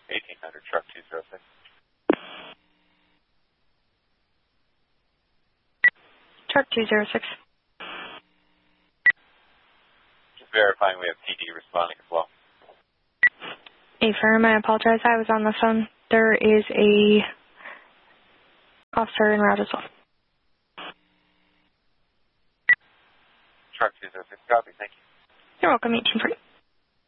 1800, truck 206. Truck 206. Just verifying we have PD responding as well. Affirm, I apologize. I was on the phone. There is a officer en route as well. Truck 206, copy. Thank you. You're welcome, 18 free.